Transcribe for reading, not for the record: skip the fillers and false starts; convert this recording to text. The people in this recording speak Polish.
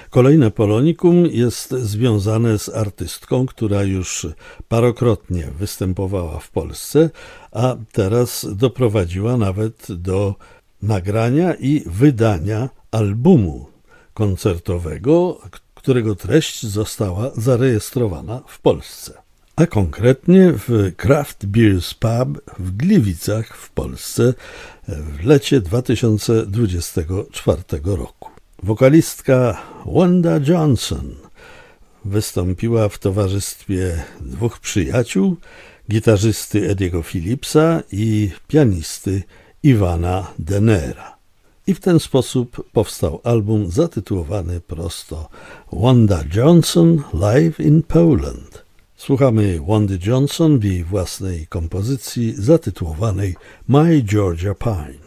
Kolejne polonikum jest związane z artystką, która już parokrotnie występowała w Polsce, a teraz doprowadziła nawet do nagrania i wydania albumu koncertowego, którego treść została zarejestrowana w Polsce, a konkretnie w Craft Beers Pub w Gliwicach w Polsce w lecie 2024 roku. Wokalistka Wanda Johnson wystąpiła w towarzystwie dwóch przyjaciół, gitarzysty Ediego Phillipsa i pianisty Ivana Denera. I w ten sposób powstał album zatytułowany prosto Wanda Johnson Live in Poland. Słuchamy Wandy Johnson w jej własnej kompozycji zatytułowanej My Georgia Pine.